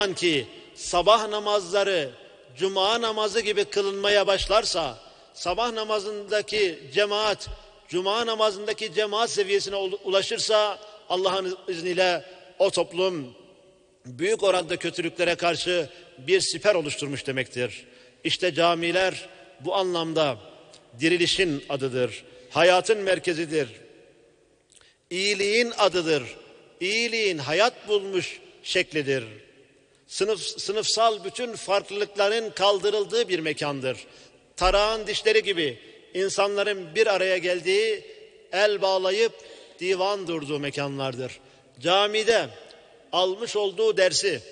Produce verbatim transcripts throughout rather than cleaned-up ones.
ki sabah namazları cuma namazı gibi kılınmaya başlarsa, sabah namazındaki cemaat cuma namazındaki cemaat seviyesine ulaşırsa, Allah'ın izniyle o toplum büyük oranda kötülüklere karşı bir siper oluşturmuş demektir. İşte camiler bu anlamda dirilişin adıdır, hayatın merkezidir, iyiliğin adıdır, iyiliğin hayat bulmuş şeklidir. Sınıf, sınıfsal bütün farklılıkların kaldırıldığı bir mekandır. Tarağın dişleri gibi insanların bir araya geldiği, el bağlayıp divan durduğu mekanlardır. Camide almış olduğu dersi,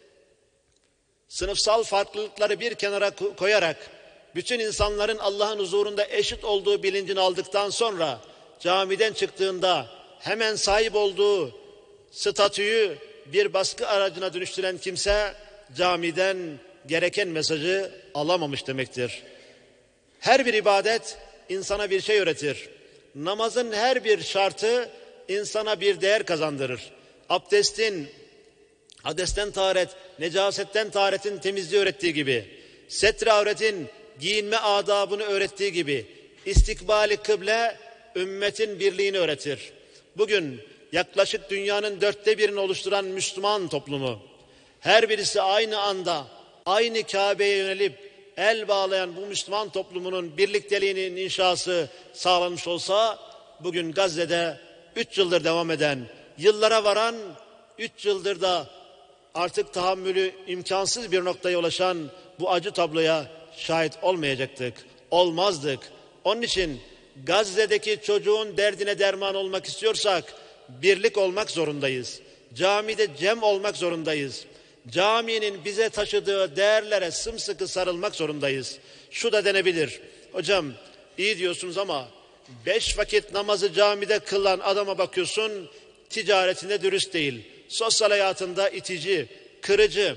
sınıfsal farklılıkları bir kenara koyarak, bütün insanların Allah'ın huzurunda eşit olduğu bilincini aldıktan sonra, camiden çıktığında hemen sahip olduğu statüyü bir baskı aracına dönüştüren kimse, camiden gereken mesajı alamamış demektir. Her bir ibadet insana bir şey öğretir. Namazın her bir şartı insana bir değer kazandırır. Abdestin, hadesten taharet, necasetten taharetin temizliği öğrettiği gibi, setre avretin giyinme adabını öğrettiği gibi, istikbali kıble ümmetin birliğini öğretir. Bugün yaklaşık dünyanın dörtte birini oluşturan Müslüman toplumu, her birisi aynı anda aynı Kabe'ye yönelip el bağlayan bu Müslüman toplumunun birlikteliğinin inşası sağlanmış olsa, bugün Gazze'de üç yıldır devam eden, yıllara varan, üç yıldır da artık tahammülü imkansız bir noktaya ulaşan bu acı tabloya şahit olmayacaktık, olmazdık. Onun için Gazze'deki çocuğun derdine derman olmak istiyorsak, birlik olmak zorundayız. Camide cem olmak zorundayız. Caminin bize taşıdığı değerlere sımsıkı sarılmak zorundayız. Şu da denebilir: hocam iyi diyorsunuz ama beş vakit namazı camide kılan adama bakıyorsun, ticaretinde dürüst değil, sosyal hayatında itici, kırıcı,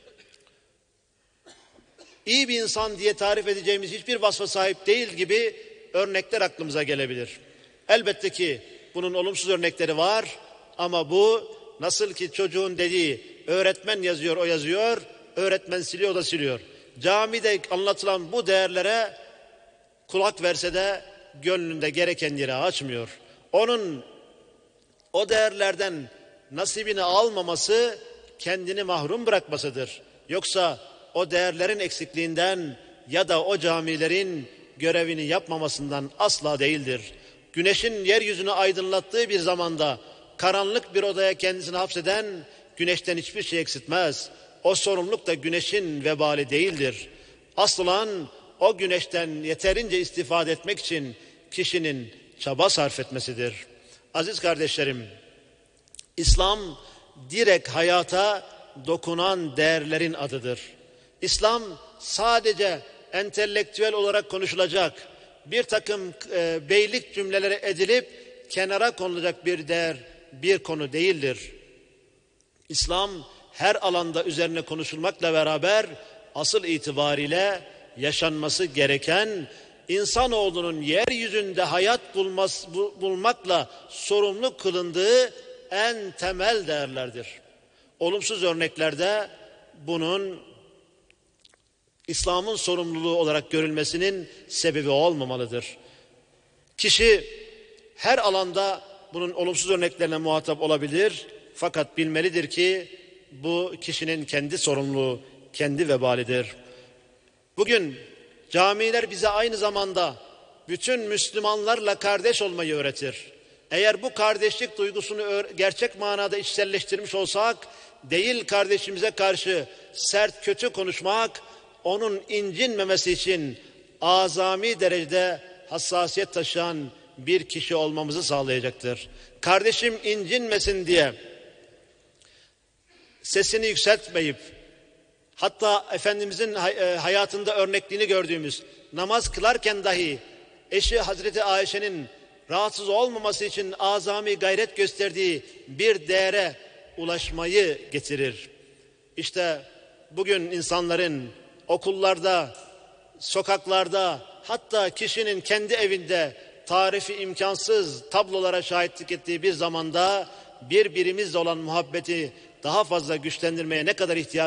iyi bir insan diye tarif edeceğimiz hiçbir vasfa sahip değil gibi örnekler aklımıza gelebilir. Elbette ki bunun olumsuz örnekleri var ama bu, nasıl ki çocuğun dediği, öğretmen yazıyor o yazıyor, öğretmen siliyor o da siliyor. Camide anlatılan bu değerlere kulak verse de gönlünde gereken yeri açmıyor. Onun o değerlerden nasibini almaması kendini mahrum bırakmasıdır. Yoksa o değerlerin eksikliğinden ya da o camilerin görevini yapmamasından asla değildir. Güneşin yeryüzünü aydınlattığı bir zamanda karanlık bir odaya kendisini hapseden güneşten hiçbir şey eksiltmez. O sorumluluk da güneşin vebali değildir. Asıl olan o güneşten yeterince istifade etmek için kişinin çaba sarf etmesidir. Aziz kardeşlerim, İslam direkt hayata dokunan değerlerin adıdır. İslam sadece entelektüel olarak konuşulacak, bir takım e, beylik cümleleri edilip kenara konulacak bir değer, bir konu değildir. İslam her alanda üzerine konuşulmakla beraber asıl itibariyle yaşanması gereken, insanoğlunun yeryüzünde hayat bulması, bulmakla sorumlu kılındığı en temel değerlerdir. Olumsuz örneklerde bunun İslam'ın sorumluluğu olarak görülmesinin sebebi olmamalıdır. Kişi her alanda bunun olumsuz örneklerine muhatap olabilir, fakat bilmelidir ki bu kişinin kendi sorumluluğu, kendi vebalidir. Bugün camiler bize aynı zamanda bütün Müslümanlarla kardeş olmayı öğretir. Eğer bu kardeşlik duygusunu gerçek manada içselleştirmiş olsak, değil kardeşimize karşı sert kötü konuşmak, onun incinmemesi için azami derecede hassasiyet taşıyan bir kişi olmamızı sağlayacaktır. Kardeşim incinmesin diye sesini yükseltmeyip, hatta Efendimizin hayatında örnekliğini gördüğümüz, namaz kılarken dahi eşi Hazreti Ayşe'nin rahatsız olmaması için azami gayret gösterdiği bir değere ulaşmayı getirir. İşte bugün insanların okullarda, sokaklarda, hatta kişinin kendi evinde tarifi imkansız tablolara şahitlik ettiği bir zamanda birbirimizle olan muhabbeti daha fazla güçlendirmeye ne kadar ihtiyaç